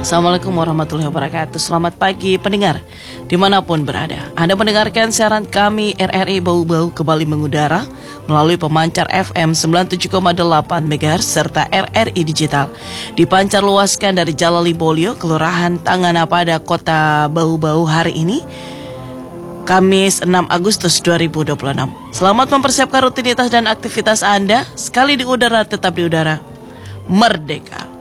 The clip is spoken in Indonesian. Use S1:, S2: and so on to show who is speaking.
S1: Assalamualaikum warahmatullahi wabarakatuh. Selamat pagi pendengar dimanapun berada. Anda mendengarkan siaran kami RRI Bau-Bau kembali mengudara melalui pemancar FM 97,8 MHz serta RRI Digital. Dipancar luaskan dari Jalan Libolio, Kelurahan Tanganapada, Kota Bau-Bau hari ini, Kamis 6 Agustus 2026. Selamat mempersiapkan rutinitas dan aktivitas Anda. Sekali di udara, tetap di udara. Merdeka!